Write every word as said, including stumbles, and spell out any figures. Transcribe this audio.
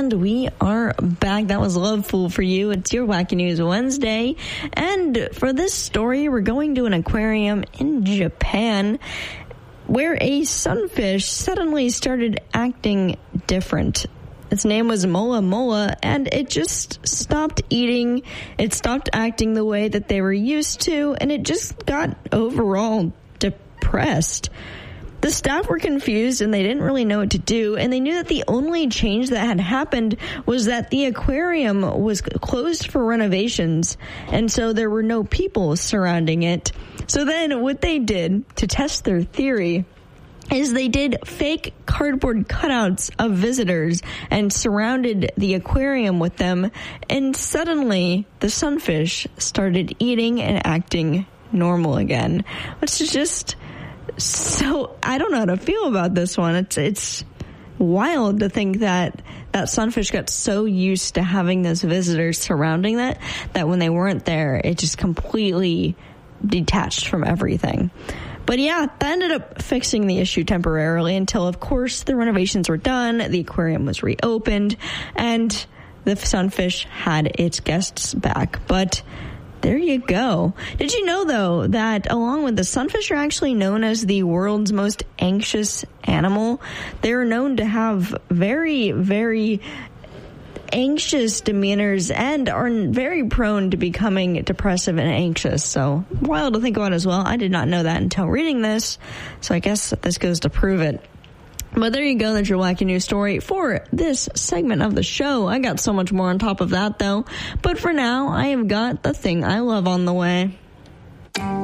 And we are back. That was Loveful for you. It's your Wacky News Wednesday. And for this story, we're going to an aquarium in Japan where a sunfish suddenly started acting different. Its name was Moa Moa, and it just stopped eating. It stopped acting the way that they were used to, and it just got overall depressed. The staff were confused and they didn't really know what to do, and they knew that the only change that had happened was that the aquarium was closed for renovations, and so there were no people surrounding it. So then what they did to test their theory is they did fake cardboard cutouts of visitors and surrounded the aquarium with them, and suddenly the sunfish started eating and acting normal again, which is just... So I don't know how to feel about this one. It's it's wild to think that that sunfish got so used to having those visitors surrounding that, that when they weren't there, it just completely detached from everything. But yeah, that ended up fixing the issue temporarily until, of course, the renovations were done, the aquarium was reopened, and the sunfish had its guests back. But there you go. Did you know, though, that along with the sunfish are actually known as the world's most anxious animal? They're known to have very, very anxious demeanors and are very prone to becoming depressive and anxious. So, wild to think about as well. I did not know that until reading this, so I guess this goes to prove it. But there you go, that's your Wacky News story for this segment of the show. I got so much more on top of that, though. But for now, I have got the thing I love on the way.